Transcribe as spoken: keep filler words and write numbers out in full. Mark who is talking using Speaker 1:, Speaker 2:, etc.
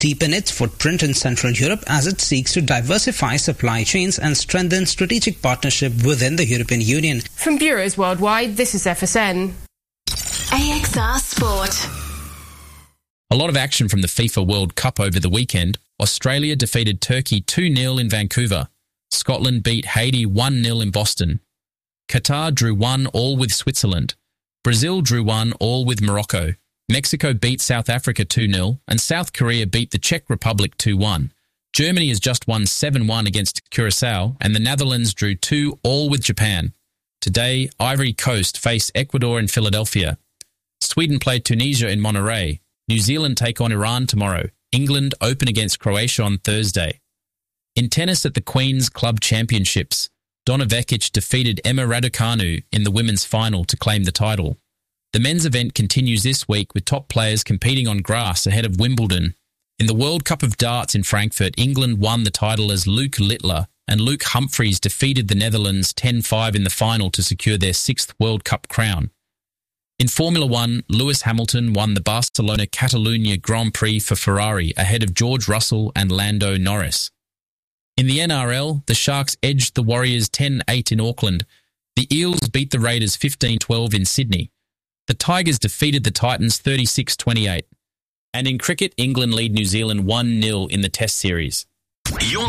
Speaker 1: deepen its footprint in Central Europe as it seeks to diversify supply chains and strengthen strategic partnership within the European Union.
Speaker 2: From bureaus worldwide, this is F S N.
Speaker 3: A X R Sport.
Speaker 4: A lot of action from the FIFA World Cup over the weekend. Australia defeated Turkey two nil in Vancouver. Scotland beat Haiti one nil in Boston. Qatar drew one all with Switzerland. Brazil drew one all with Morocco. Mexico beat South Africa two nil, and South Korea beat the Czech Republic two one. Germany has just won seven one against Curacao, and the Netherlands drew two all with Japan. Today, Ivory Coast face Ecuador in Philadelphia. Sweden play Tunisia in Monterrey. New Zealand take on Iran tomorrow. England open against Croatia on Thursday. In tennis at the Queen's Club Championships, Donna Vekic defeated Emma Raducanu in the women's final to claim the title. The men's event continues this week with top players competing on grass ahead of Wimbledon. In the World Cup of Darts in Frankfurt, England won the title as Luke Littler, and Luke Humphries defeated the Netherlands ten five in the final to secure their sixth World Cup crown. In Formula One, Lewis Hamilton won the Barcelona Catalunya Grand Prix for Ferrari ahead of George Russell and Lando Norris. In the N R L, the Sharks edged the Warriors ten eight in Auckland. The Eels beat the Raiders fifteen twelve in Sydney. The Tigers defeated the Titans thirty-six twenty-eight. And in cricket, England lead New Zealand one nil in the Test series.
Speaker 5: You're